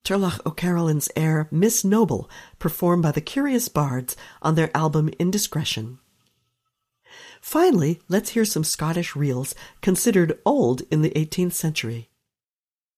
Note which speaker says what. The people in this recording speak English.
Speaker 1: Turlough O'Carolyn's air Miss Noble, performed by the Curious Bards on their album Indiscretion. Finally, let's hear some Scottish reels considered old in the 18th century.